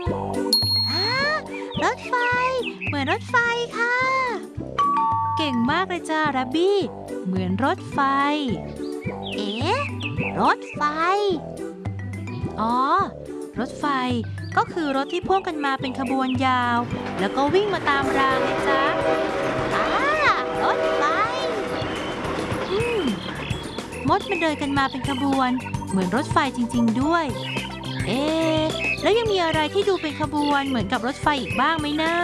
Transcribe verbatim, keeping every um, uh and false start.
ฮ่ารถไฟเหมือนรถไฟค่ะเก่งมากเลยจ้ารับบี้เหมือนรถไฟเอ๊ะรถไฟอ๋อรถไฟก็คือรถที่พ่วงกันมาเป็นขบวนยาวแล้วก็วิ่งมาตามรางเลยจ้าอ่ารถไฟอืมมดมันเดินกันมาเป็นขบวนเหมือนรถไฟจริงๆด้วยเอ๊ะแล้วยังมีอะไรที่ดูเป็นขบวนเหมือนกับรถไฟอีกบ้างไหมนะ